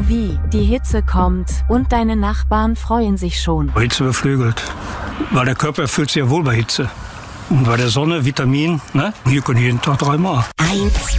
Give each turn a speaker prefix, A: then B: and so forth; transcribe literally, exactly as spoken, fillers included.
A: wie, die Hitze kommt und deine Nachbarn freuen sich schon.
B: Hitze beflügelt, weil der Körper fühlt sich ja wohl bei Hitze. Und bei der Sonne, Vitamin, ne? Hier können jeden Tag dreimal.
C: Eins.